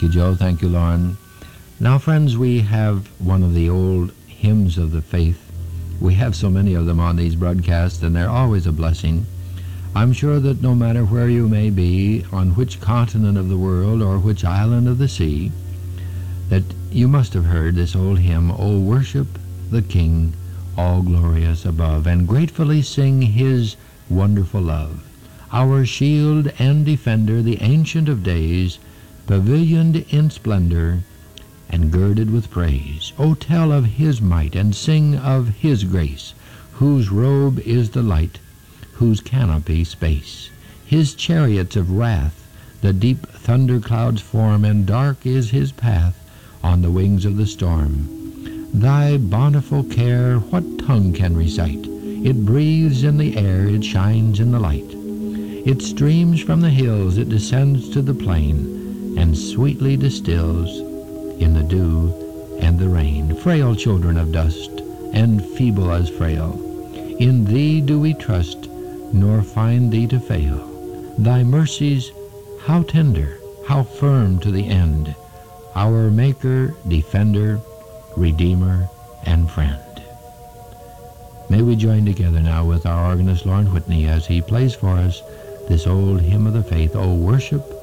Thank you, Joe. Thank you, Lauren. Now, friends, we have one of the old hymns of the faith. We have so many of them on these broadcasts, and they're always a blessing. I'm sure that no matter where you may be, on which continent of the world or which island of the sea, that you must have heard this old hymn, "O worship the King, all glorious above, and gratefully sing his wonderful love. Our shield and defender, the Ancient of Days, pavilioned in splendor and girded with praise. O tell of his might and sing of his grace, whose robe is the light, whose canopy space. His chariots of wrath the deep thunder clouds form, and dark is his path on the wings of the storm. Thy bountiful care what tongue can recite? It breathes in the air, it shines in the light. It streams from the hills, it descends to the plain, and sweetly distills in the dew and the rain. Frail children of dust, and feeble as frail, in thee do we trust, nor find thee to fail. Thy mercies, how tender, how firm to the end, our Maker, Defender, Redeemer, and Friend." May we join together now with our organist Lauren Whitney as he plays for us this old hymn of the faith, "O worship